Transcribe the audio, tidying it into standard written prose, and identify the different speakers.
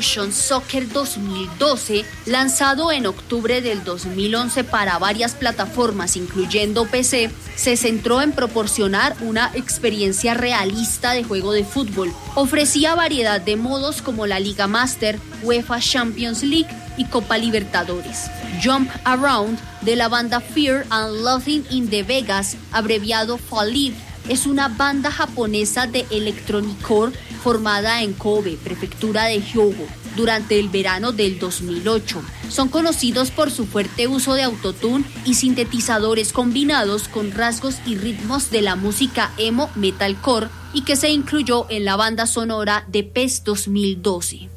Speaker 1: Evolution Soccer 2012, lanzado en octubre del 2011 para varias plataformas, incluyendo PC, se centró en proporcionar una experiencia realista de juego de fútbol. Ofrecía variedad de modos como la Liga Master, UEFA Champions League y Copa Libertadores. Jump Around, de la banda Fear and Loathing in the Vegas, abreviado Fallive, es una banda japonesa de electroniccore formada en Kobe, prefectura de Hyogo, durante el verano del 2008. Son conocidos por su fuerte uso de autotune y sintetizadores combinados con rasgos y ritmos de la música emo metalcore y que se incluyó en la banda sonora de PES 2012.